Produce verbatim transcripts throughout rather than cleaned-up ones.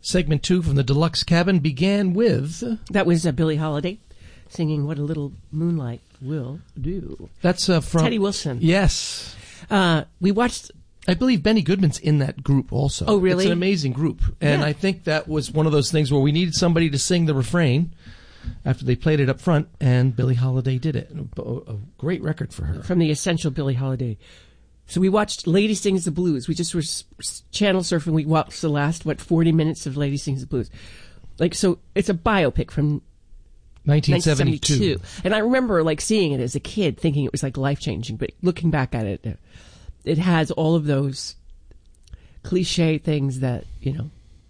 Segment two from the Deluxe Cabin began with... That was uh, Billie Holiday singing What a Little Moonlight Will Do. That's uh, from... Teddy Wilson. Yes. Uh, we watched... I believe Benny Goodman's in that group also. Oh, really? It's an amazing group. And Yeah. I think that was one of those things where we needed somebody to sing the refrain after they played it up front, and Billie Holiday did it. A, a great record for her. From the essential Billie Holiday. So we watched Lady Sings the Blues. We just were s- s- channel surfing. We watched the last, what, forty minutes of Lady Sings the Blues. Like, so it's a biopic from nineteen seventy-two. nineteen seventy-two. And I remember, like, seeing it as a kid, thinking it was, like, life-changing. But looking back at it, it has all of those cliche things that, you know.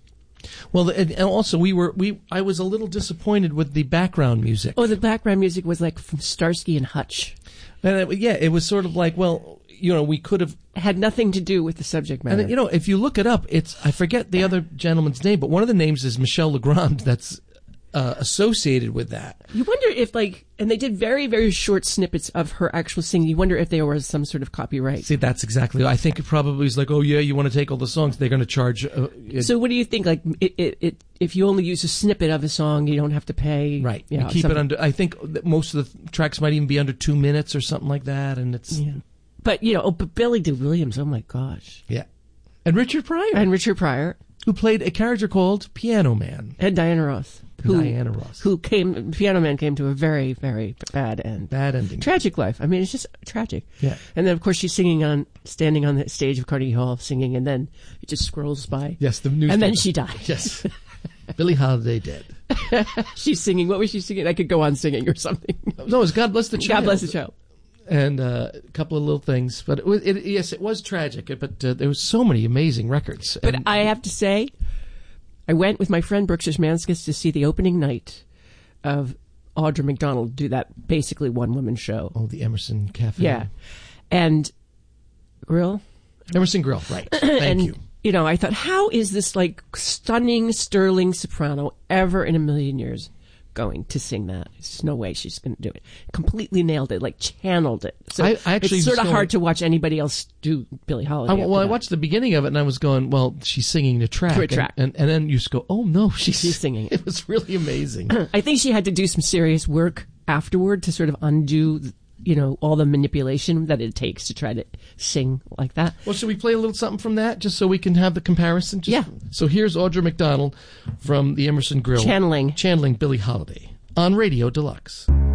Well, and and also we were we I was a little disappointed with the background music. Oh, the background music was, like, from Starsky and Hutch. And it, yeah, it was sort of like, well, you know, we could have... It had nothing to do with the subject matter. And, you know, if you look it up, it's... I forget the other gentleman's name, but one of the names is Michel Legrand that's uh, associated with that. You wonder if, like, and they did very, very short snippets of her actual singing. You wonder if there was some sort of copyright. See, that's exactly... I think it probably is like, oh, yeah, you want to take all the songs, they're going to charge... Uh, it, So what do you think? Like, it, it, it, if you only use a snippet of a song, you don't have to pay. right. You You know, keep something. it under... I think that most of the tracks might even be under two minutes or something like that, and it's... Yeah. But, you know, oh, but Billy D. Williams, oh my gosh. Yeah. And Richard Pryor, And Richard Pryor. who played a character called Piano Man. And Diana Ross. Who, Diana Ross. Who came, Piano Man came to a very, very bad end. Bad ending. Tragic life. I mean, it's just tragic. Yeah. And then, of course, she's singing on, standing on the stage of Carnegie Hall, singing, and then it just scrolls by. Yes, the news. And then she died. Yes. Billie Holiday dead. She's singing. What was she singing? I could go on singing or something. No, it was God Bless the Child. God bless the child. And uh, a couple of little things. But it was, it, yes, it was tragic, but uh, there was so many amazing records. But And- I have to say, I went with my friend Brooks Szymanskis to see the opening night of Audra McDonald do that basically one-woman show. Oh, the Emerson Cafe. Yeah. And Grill. Emerson Grill, right. Thank and, you. You know, I thought, how is this, like, stunning, sterling soprano ever in a million years going to sing that? There's no way she's going to do it. Completely nailed it, like channeled it. So I- I actually it's sort of was hard going- to watch anybody else do Billie Holiday. I, well, after I that. watched the beginning of it, and I was going, well, she's singing the track. To a And- track. And, and, then you just go, oh, no, she's, She's singing it. It was really amazing. I think she had to do some serious work afterward to sort of undo, you know, all the manipulation that it takes to try to sing like that. Well, should we play a little something from that, just so we can have the comparison? Just, Yeah. So here's Audra McDonald from the Emerson Grill. Channeling. Channeling Billie Holiday on Radio Deluxe.